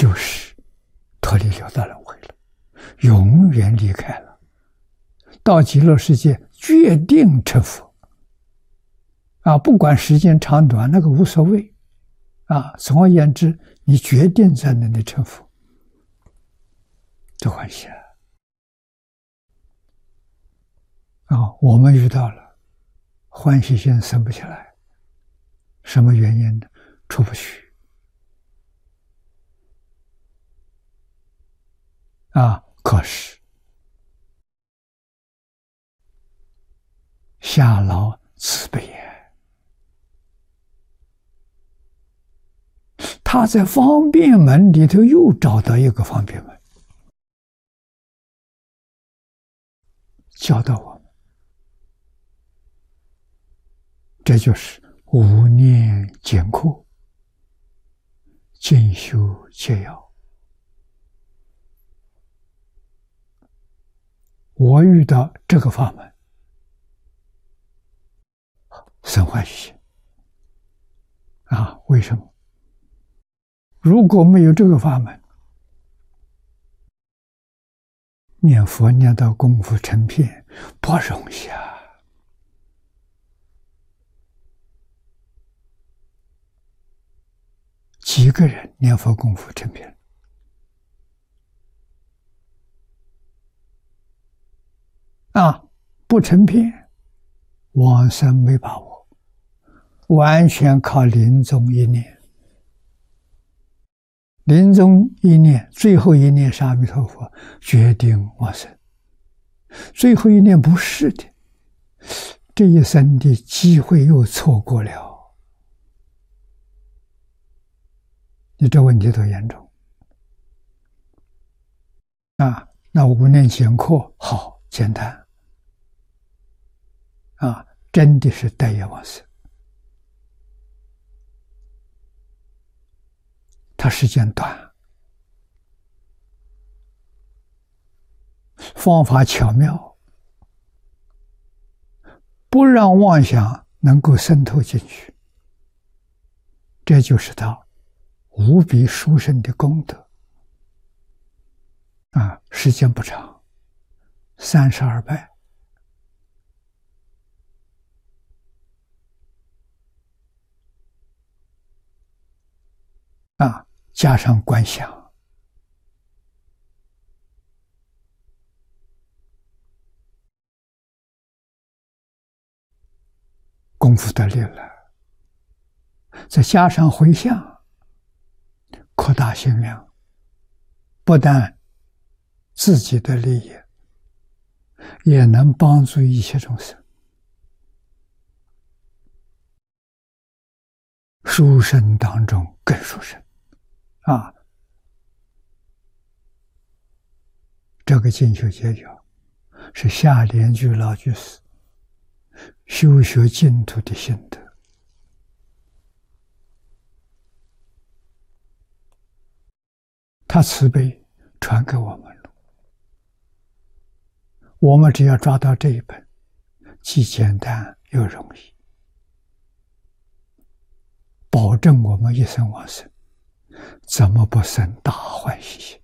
就是脱离六道轮回了，永远离开了，到极乐世界决定成佛。不管时间长短，那个无所谓。总而言之，你决定在那里成佛，这欢喜我们遇到了欢喜心生不起来，什么原因呢？出不去可是夏老慈悲他在方便门里头又找到一个方便门，教导我们，这就是无念简课，进修戒要。我遇到这个法门，生欢喜心为什么？如果没有这个法门，念佛念到功夫成片不容易几个人念佛功夫成片不成片，往生没把握，完全靠临终一念。临终一念，最后一念是阿弥陀佛，决定往生。最后一念不是的，这一生的机会又错过了。你这问题多严重那无念简课好简单真的是带业往生。它时间短，方法巧妙，不让妄想能够渗透进去，这就是它无比殊胜的功德时间不长，32拜加上观想，功夫得力了，再加上回向，扩大心量，不但自己的利益，也能帮助一切众生。殊胜当中更殊胜这个进修戒要是夏莲居老居士修学净土的心得，他慈悲传给我们了，我们只要抓到这一本，既简单又容易，保证我们一生往生，怎么不生大欢喜心？